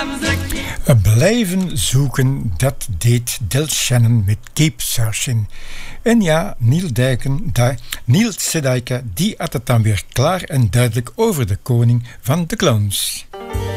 Blijven zoeken, dat deed Del Shannon met Keep Searching. En ja, Neil Sedaka, die had het dan weer klaar en duidelijk over de koning van de clowns.